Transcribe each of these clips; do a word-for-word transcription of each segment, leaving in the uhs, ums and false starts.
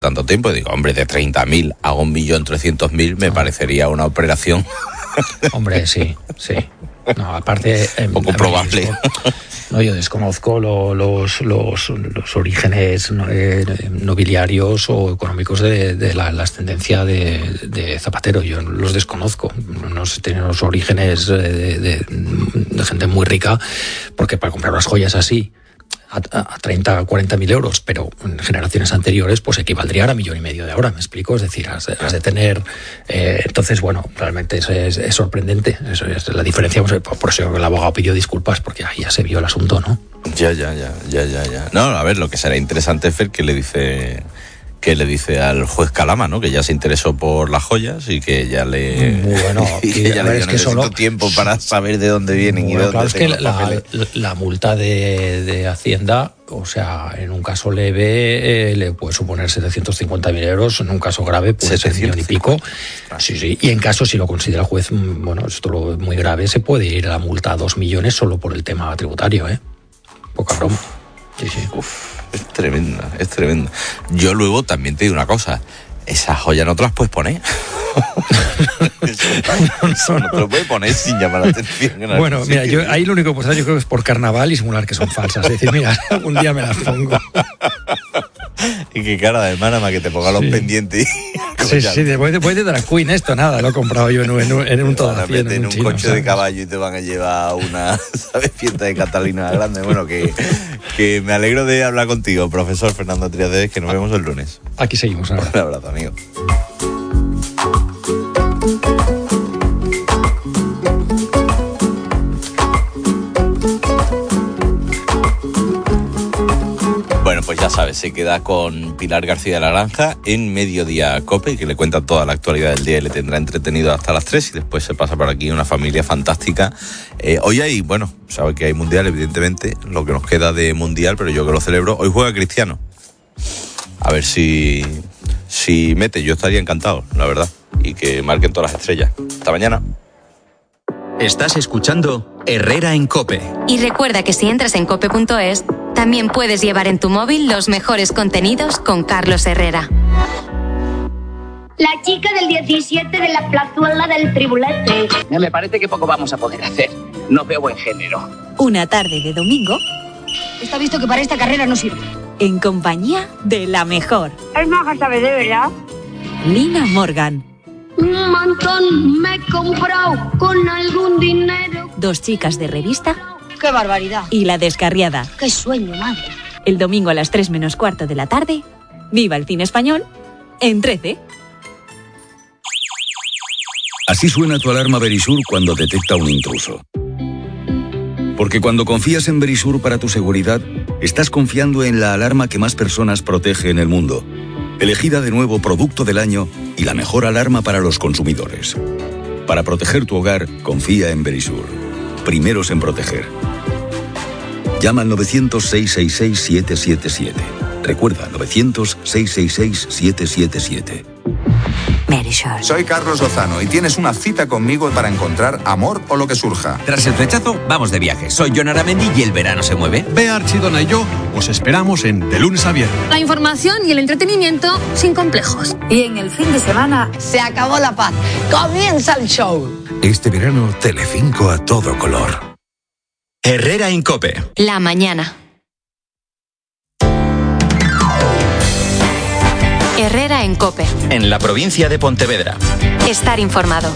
tanto tiempo, y digo, hombre, de treinta mil a un millón trescientos mil me parecería una operación. Hombre, sí, sí. No, aparte... Eh, poco probable. No, yo desconozco lo, los, los, los orígenes eh, nobiliarios o económicos de, de la, la ascendencia de, de Zapatero. Yo los desconozco. No sé, tienen los orígenes de, de, de gente muy rica, porque para comprar unas joyas así a, a treinta, cuarenta mil euros, pero en generaciones anteriores pues equivaldría a millón y medio de ahora, ¿me explico? Es decir, has, has de tener... Eh, entonces, bueno, realmente es, es, es sorprendente. Eso es la diferencia. Por eso el abogado pidió disculpas, porque ahí ya se vio el asunto, ¿no? Ya, ya, ya, ya, ya, ya. No, a ver, lo que será interesante es ver qué le dice... que le dice al juez Calama, ¿no? Que ya se interesó por las joyas y que ya le... Muy bueno. y que ya le dio, necesito solo... tiempo para saber de dónde vienen bueno, y de dónde claro, es que la, la, la multa de, de Hacienda, o sea, en un caso leve eh, le puede suponer setecientos cincuenta mil euros, en un caso grave puede ser un millón y pico. Sí, sí. Y en caso, si lo considera el juez, bueno, esto lo muy grave, se puede ir a la multa a dos millones solo por el tema tributario, ¿eh? Poca broma. Sí, sí. Uf. Es tremenda, es tremenda. Yo luego también te digo una cosa, esas joyas no te las puedes poner. Eso no te lo puedes poner sin llamar la atención. Bueno, mira, yo ahí lo único que puedo hacer yo creo que es por carnaval y simular que son falsas. Es decir, mira, algún día me las pongo. Y qué cara de hermana más que te ponga sí. los pendientes. Sí, sí, después de, de drag queen esto, nada, lo he comprado yo en un, en un, en un todo en, en un, un coche ¿sabes? de caballo y te van a llevar a una, ¿sabes? Fiesta de Catalina grande. Bueno, que, que me alegro de hablar contigo, profesor Fernando Triadeves, que nos vemos el lunes. Aquí seguimos ahora. Un abrazo, amigo. Bueno, pues ya sabes, se queda con Pilar García de la Granja en Mediodía COPE, que le cuenta toda la actualidad del día y le tendrá entretenido hasta las tres, y después se pasa por aquí una familia fantástica. Eh, hoy hay, bueno, sabe que hay mundial, evidentemente, lo que nos queda de mundial, pero yo que lo celebro. Hoy juega Cristiano. A ver si, si mete, yo estaría encantado, la verdad, y que marquen todas las estrellas. Hasta mañana. Estás escuchando Herrera en COPE. Y recuerda que si entras en cope punto es, también puedes llevar en tu móvil los mejores contenidos con Carlos Herrera. La chica del diecisiete de la plazuela del Tribulete. Me parece que poco vamos a poder hacer. No veo buen género. Una tarde de domingo. Está visto que para esta carrera no sirve. En compañía de la mejor. Es maja, ¿sabe de verdad? Lina Morgan. Un montón me he comprado con algún dinero. Dos chicas de revista. ¡Qué barbaridad! Y La Descarriada. ¡Qué sueño, madre! El domingo a las tres menos cuarto de la tarde, viva el cine español en trece. Así suena tu alarma Verisur cuando detecta un intruso. Porque cuando confías en Verisur para tu seguridad, estás confiando en la alarma que más personas protege en el mundo. Elegida de nuevo Producto del Año y la mejor alarma para los consumidores. Para proteger tu hogar, confía en Verisur. Primeros en proteger. Llama al novecientos, seiscientos sesenta y seis, siete siete siete. Recuerda, novecientos, seiscientos sesenta y seis, siete siete siete. Verisur. Soy Carlos Lozano y tienes una cita conmigo para encontrar amor o lo que surja. Tras el rechazo, vamos de viaje. Soy Jon Aramendi y el verano se mueve. Bea Archidona y yo os esperamos en De Lunes a Viernes. La información y el entretenimiento sin complejos. Y en el fin de semana se acabó la paz. Comienza el show. Este verano, Telecinco a todo color. Herrera en COPE. La mañana. Herrera en COPE. En la provincia de Pontevedra. Estar informado.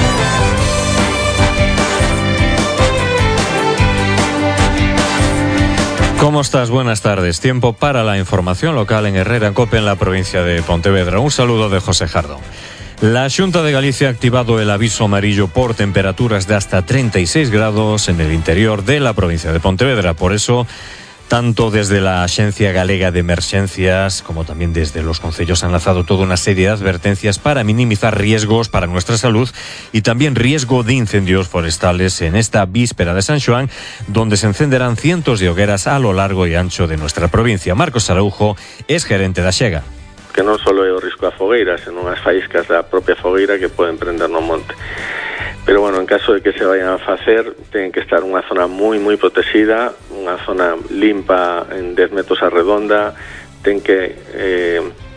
¿Cómo estás? Buenas tardes. Tiempo para la información local en Herrera en COPE en la provincia de Pontevedra. Un saludo de José Jardón. La Xunta de Galicia ha activado el aviso amarillo por temperaturas de hasta treinta y seis grados en el interior de la provincia de Pontevedra. Por eso, tanto desde la Axencia Galega de Emerxencias como también desde los concellos han lanzado toda una serie de advertencias para minimizar riesgos para nuestra salud y también riesgo de incendios forestales en esta víspera de San Xoán, donde se encenderán cientos de hogueras a lo largo y ancho de nuestra provincia. Marcos Araujo es gerente da Xega. Que non só é o risco da fogueira, senón as faíscas da propia fogueira que poden prender no monte. Pero, bueno, en caso de que se vayan a facer, ten que estar unha zona moi, moi protexida, unha zona limpa en dez metros a redonda, ten que eh,